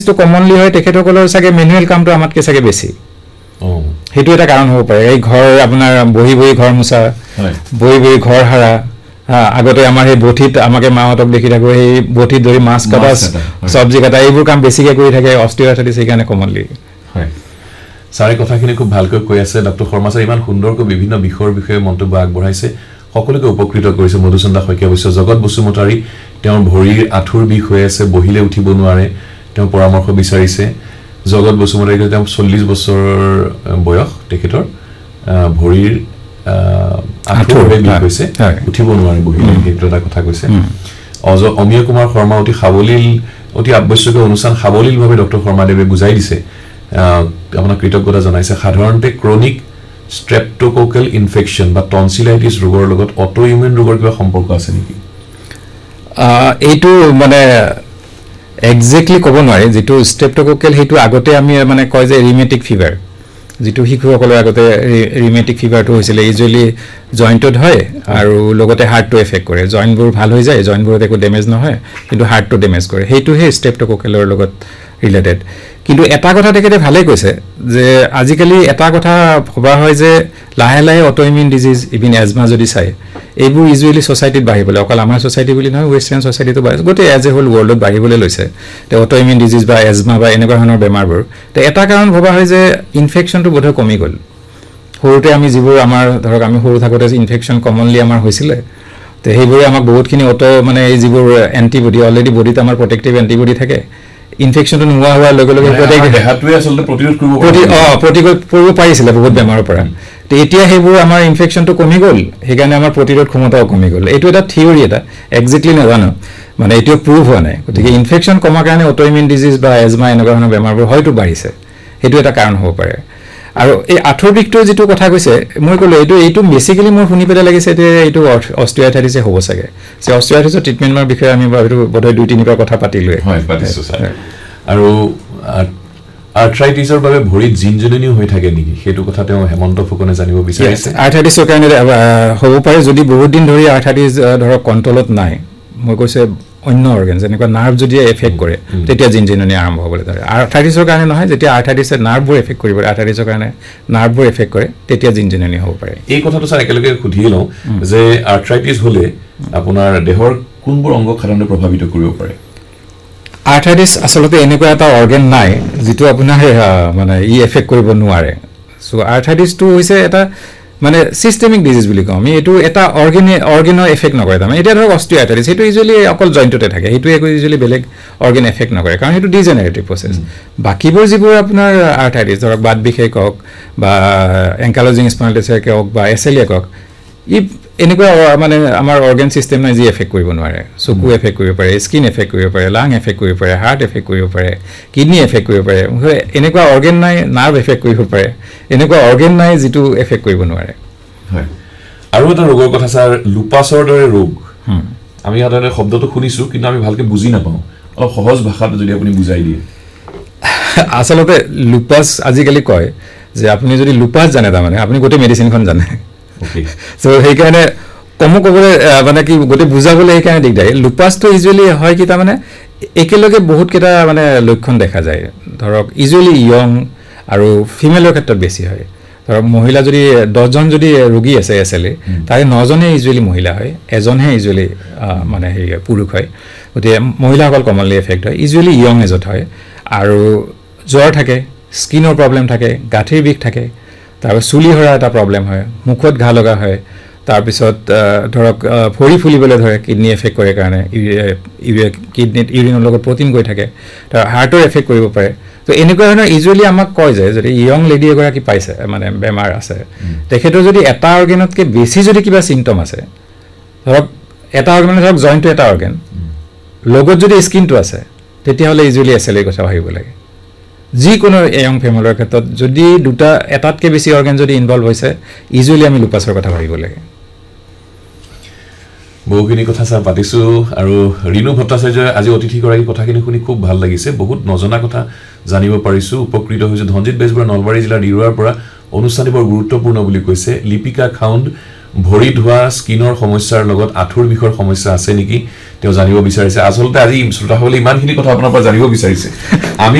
তো কমনলি হয় তেখেতসকলৰ চাগে মেনুৱেল কামটো আমাতকৈ চাগে বেছি সেইটো এটা কাৰণ হ'ব পাৰে এই ঘৰ আপোনাৰ বহি বহি ঘৰ মোচা বহি বহি ঘৰ হাৰা আগতে আমাৰ সেই বঠিত আমাকে মাহঁতক দেখি থাকো সেই বঠিত ধৰি মাছ কাটা চব্জি কাটা এইবোৰ কাম বেছিকৈ কৰি থাকে অস্টিওআৰ্থৰাইটিছ সেইকাৰণে কমনলি হয় সাৰে কথাখিনি খুব ভালকৈ কৈ আছে ডক্টৰ শৰ্মা ছাৰ ইমান সুন্দৰকৈ বিভিন্ন বিষয়ৰ বিষয়ে মন্তব্য আগবঢ়াইছে সকলোকে উপকৃত কৰিছে মধুচন্দ্ৰ শইকীয়া অৱশ্য জগত বসুমতাৰী তেওঁৰ ভৰিৰ আঁঠুৰ বিষ হৈ আছে বহিলে উঠিব নোৱাৰে তেওঁ পৰামৰ্শ বিচাৰিছে জগত বসুমতাৰী তেওঁ 40 বছৰ বয়স তেখেতৰ ভৰিৰ আঁঠুৰ বিষ হৈছে উঠিব নোৱাৰে বহিলে সেইটো এটা কথা কৈছে অমিয় কুমাৰ শৰ্মা অতি সাৱলীল অতি আৱশ্যকীয় অনুষ্ঠান সাৱলীলভাৱে ডক্টৰ শৰ্মাদেৱে বুজাই দিছে আপোনাৰ কৃতজ্ঞতা জনাইছে সাধাৰণতে ক্ৰনিক স্ট্ৰেপ্টোকোকেল ইনফেকশন বা টনসিলাইটিস ৰোগৰ লগত অটোইমিউন ৰোগৰ কিবা সম্পৰ্ক আছে নেকি এইটো মানে এক্স্যাক্টলি ক'ব নোৱাৰি যেটো স্ট্ৰেপ্টোকোকেল হেতু আগতে আমি মানে কয় যে ৰিমেটিক ফিভাৰ যেটো শিশুসকলৰ আগতে ৰিমেটিক ফিভাৰটো হৈছিল ইউজুৱেলি জয়েন্টত হয় আৰু লগতে হাৰ্টটো এফেক্ট কৰে জয়েন্টবোৰ ভাল হৈ যায় জয়েন্টবোৰত একো ড্যামেজ নহয় কিন্তু হাৰ্টটো ড্যামেজ কৰে হেতু হে স্ট্ৰেপ্টোকোকেলৰ লগত ৰিলেটেড কিন্তু এটা কথা তেখেতে ভালে কৈছে যে আজিকালি এটা কথা ভবা হয় যে লাহে লাহে অটোইমিউন ডিজিজ ইভিন এজমা যদি চাই এইবোৰ ইউজুৱেলি সোসাইটিত বাঢ়িবলৈ অকল আমাৰ সোসাইটি বুলি নহয় ওয়েস্টাৰ্ণ সোসাইটিটো বাঢ়িছে গোটেই এজ এ হোল ৱৰ্ল্ডত বাঢ়িবলৈ লৈছে তে অটোইমিউন ডিজিজ বা এজমা বা এনেকুৱা ধৰণৰ বেমাৰবোৰ তে এটা কাৰণ ভবা হয় যে ইনফেকশনটো বোধহয় কমি গ'ল সৰুতে আমি যিবোৰ আমাৰ ধৰক আমি সৰু থাকোতে ইনফেকশন কমনলি আমাৰ হৈছিলে তে সেইবোৰে আমাক বহুতখিনি অটো মানে এই যিবোৰ এন্টিবডি অলৰেডি বডিত আমাৰ প্ৰটেক্টিভ এন্টিবডি থাকে ইনফেকশনটো নোৱা হোৱাৰ লগে লগে দেহাটোৱে আসলে প্ৰতিৰোধ কৰিব পাৰিছিল বহুত বেমাৰৰ পৰা তে এতিয়া সেইবোৰ আমাৰ ইনফেকশনটো কমি গ'ল সেইকাৰণে আমাৰ প্ৰতিৰোধ ক্ষমতাও কমি গ'ল এইটো এটা থিওৰি এটা এক্স্যাক্টলি নাজানো মানে এইটো প্ৰুভ হোৱা নাই গতিকে ইনফেকশন কমাৰ কাৰণে অটোইমিউন ডিজিজ বা এজমা এনেকুৱা ধৰণৰ বেমাৰবোৰ হয়তো বাঢ়িছে সেইটো এটা কাৰণ হ'ব পাৰে আৰু এই আঁঠুৰ বিষটো যেটো কথা কৈছে মই ক'লো এইটো বেসিক্যালি মোৰ শুনি পেলাই লাগিছে যে এইটো অস্টিওআৰ্থৰাইটিছ হ'ব চাগে যে অস্টিওআৰ্থৰাইটিছৰ ট্ৰিটমেন্টৰ বিষয়ে আমি ভাবিটো বোধহয় 2-3 কথা পাতিলো হয় পাতিছো স্যাৰ আৰু আৰ্থৰাইটিছৰ বাবে ভৰিত জিনজননি হৈ থাকে নেকি সেইটো কথা তেওঁ হেমন্ত ফুকনে জানিব বিচাৰিছে আৰ্থৰাইটিছৰ কাৰণে হ'ব পাৰে যদি বহুত দিন ধৰি আৰ্থৰাইটিছ ধৰক কন্ট্ৰলত নাই মই কৈছে অন্য অৰ্গান যেনেকুৱা নাৰ্ভ যদি এফেক্ট কৰে তেতিয়া জিনজননি আৰম্ভ হ'বলৈ ধৰে আৰ্থৰাইটিছৰ কাৰণে নহয় যেতিয়া আৰ্থৰাইটিছে নাৰ্ভবোৰ এফেক্ট কৰিব আৰ্থৰাইটিছৰ কাৰণে নাৰ্ভবোৰ এফেক্ট কৰে তেতিয়া জিনজননি হ'ব পাৰে এই কথাটো স্যাৰ একেলগে সুধি লওঁ যে আৰ্থৰাইটিছ হ'লে আপোনাৰ দেহৰ কোনবোৰ অংগ সাধাৰণতে প্ৰভাৱিত কৰিব পাৰে আৰ্থৰাইটিছ আসলতে এনেকুৱা এটা অৰ্গান নাই যেটো আপোনাৰ মানে ই এফেক্ট কৰিব নোৱাৰে সো আৰ্থৰাইটিছটো হৈছে এটা মানে সিস্টেমিক ডিজিজ বুলি কওঁ আমি এটো এটা অৰ্গানৰ এফেক্ট নকৰে তাৰমানে এটা ধৰক অস্টিওআৰ্থৰাইটিছ হেতু ইউজুৱেলি অকল জয়েন্টতে থাকে হেতু একো ইউজুৱেলি বেলেগ অৰ্গান এফেক্ট নকৰে কাৰণ হেতু ডিজেনাৰেটিভ প্ৰসেস বাকিবোৰ যিবোৰ আপোনাৰ আৰ্থৰাইটিছ ধৰক বাত বিশেষ হওক বা এনকাইলোজিং স্পন্ডিলাইটিছ হওক বা এছএলিয়া হওক ই এনেকুৱা মানে আমাৰ অৰ্গান সিস্টেম নাই যি এফেক্ট কৰিব নোৱাৰে চকু এফেক্ট কৰিব পাৰে স্কিন এফেক্ট কৰিব পাৰে লাং এফেক্ট কৰিব পাৰে হাৰ্ট এফেক্ট কৰিব পাৰে কিডনি এফেক্ট কৰিব পাৰে এনেকুৱা অৰ্গান নাই নাৰ্ভ এফেক্ট কৰিব পাৰে এনেকুৱা অৰ্গান নাই যেটো এফেক্ট কৰিব নোৱাৰে হয় আৰু এটা ৰোগৰ কথা স্যাৰ লুপাছৰ দৰে ৰোগ আমি সাধাৰণতে শব্দটো শুনিছো কিন্তু আমি ভালকে বুজি নাপাওঁ অলপ সহজ ভাষাত যদি আপুনি বুজাই দিয়ে আসলতে লুপাছ আজিকালি কয় যে আপুনি যদি লুপাছ জানে তাৰমানে আপুনি গোটেই মেডিচিনখন জানে ওকে সো সেইকাৰণে কমকবলৈ মানে কি গোটেই বুজাবলৈ সেইকাৰণে দিগদাৰ লুপাছটো ইউজুৱেলি হয় কি তাৰমানে একেলগে বহুত কেইটা মানে লক্ষণ দেখা যায় ধৰক ইউজুৱেলি ইয়ং আৰু ফিমেলৰ ক্ষেত্ৰত বেছি হয় ধৰক মহিলা যদি 10 জন যদি ৰোগী আছে এছএলএ তাৰে 9 জনে ইউজুৱেলি মহিলা হয় এজনহে ইউজুৱেলি মানে হেৰি পুৰুষ হয় গতিকে মহিলাসকল কমনলি এফেক্ট হয় ইউজুৱেলি ইয়ং এজত হয় আৰু জ্বৰ থাকে স্কিনৰ প্ৰবলেম থাকে গাঁঠিৰ বিষ থাকে তাৰপিছত চুলি হৰা এটা প্ৰবলেম হয় মুখত ঘা লগা হয় তাৰপিছত ধৰক ভৰি ফুলিবলৈ ধৰে কিডনি এফেক্ট কৰে কাৰণে কিডনিত ইউৰিনৰ লগত প্ৰটিন গৈ থাকে তাৰ হাৰ্টৰ এফেক্ট কৰিব পাৰে তো এনেকুৱা ধৰণৰ ইউজুৱেলি আমাক কয় যে যদি ইয়ং লেডি এগৰাকী পাইছে মানে বেমাৰ আছে তেখেতৰ যদি এটা অৰ্গানতকৈ বেছি যদি কিবা সিম্পটম আছে ধৰক এটা অৰ্গান ধৰক জইণ্টটো এটা অৰ্গান লগত যদি স্কিনটো আছে তেতিয়াহ'লে ইউজুৱেলি এছএলএৰ কথা ভাবিব লাগে যিকোনো ইয়ং ফেমিলিৰ ক্ষেত্ৰত যদি দুটা এটাতকৈ বেছি অৰ্গান যদি ইনভলভ হৈছে ইউজুৱেলি আমি লুপাছৰ কথা ভাবিব লাগে বহুখিনি কথা স্যাৰ পাতিছো আৰু ৰিনু ভট্টাচাৰ্য আজি অতিথি গৰাকী কথাখিনি শুনি খুব ভাল লাগিছে বহুত নজনা কথা জানিব পাৰিছো উপকৃত হৈছো ধনজিত বেজবৰুৱা নলবাৰী জিলাৰ ডিৰুৱাৰ পৰা অনুষ্ঠানটি বৰ গুৰুত্বপূৰ্ণ বুলি কৈছে লিপিকা খাউণ্ড ভৰি ধোৱা স্কিনৰ সমস্যাৰ লগত আঁঠুৰ বিষৰ সমস্যা আছে নেকি তেওঁ জানিব বিচাৰিছে আচলতে আজি শ্ৰোতাসকলে ইমানখিনি কথা আপোনাৰ পৰা জানিব বিচাৰিছে আমি